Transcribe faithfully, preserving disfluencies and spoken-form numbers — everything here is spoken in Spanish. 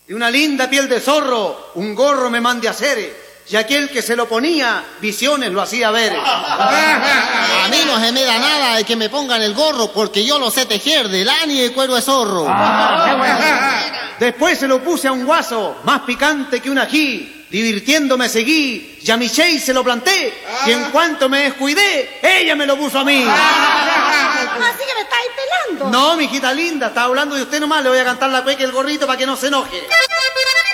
de una linda piel de zorro, un gorro me mande a hacer, y aquel que se lo ponía, visiones lo hacía ver. A mí no se me da nada de que me pongan el gorro, porque yo lo sé tejer de lana y de cuero de zorro. Después se lo puse a un guaso, más picante que un ají, divirtiéndome seguí, y a mi Shey se lo planté, y en cuanto me descuidé, ella me lo puso a mí. Así que me estáis pelando. No, mijita linda, estaba hablando de usted nomás, le voy a cantar la cueca y el gorrito para que no se enoje.